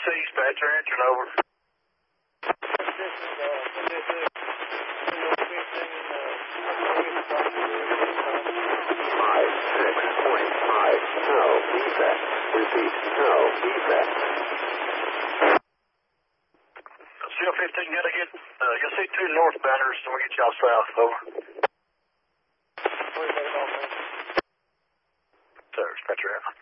dispatcher, answering over. 5.6.5, no defect. Repeat, no defect. Seal 15, gotta get, you'll see two northbounders, so we'll get y'all south, over. Sir, dispatcher out.